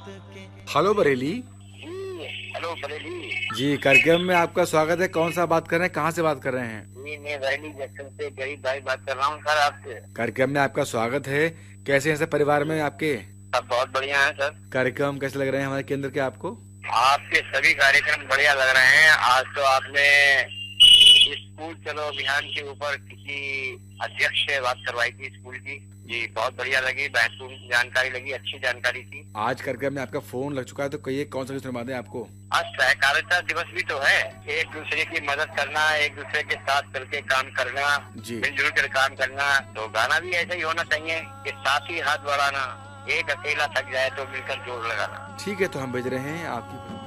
Hello Bareilly. Hello Bareilly जी, कार्यक्रम में आपका स्वागत है। कौन सा बात कर रहे हैं, कहाँ से बात कर रहे हैं? जी, मैं बरेली जंक्शन से गरीब भाई बात कर रहा हूँ सर आपसे। कार्यक्रम में आपका स्वागत है। कैसे हैं सब परिवार में आपके? सब बहुत बढ़िया है सर। कार्यक्रम कैसे लग रहे हैं हमारे केंद्र के आपको? आपके सभी कार्यक्रम बढ़िया लग रहे हैं। आज तो आपने स्कूल चलो अभियान के ऊपर किसी अध्यक्ष से बात करवाई थी स्कूल की। जी बहुत बढ़िया लगी, महत्वपूर्ण जानकारी लगी, अच्छी जानकारी थी। आज कार्यक्रम में आपका फोन लग चुका है, तो कहिए कौन सा क्वेश्चन बनवा दें आपको? आज सहकारिता दिवस भी तो है। एक दूसरे की मदद करना, एक दूसरे के साथ चल के काम करना, जी। मिलजुल कर काम करना। तो गाना भी ऐसा ही होना चाहिए कि साथ ही हाथ बढ़ाना, एक अकेला थक जाए तो मिलकर जोर लगाना। ठीक है, तो हम भेज रहे हैं आपकी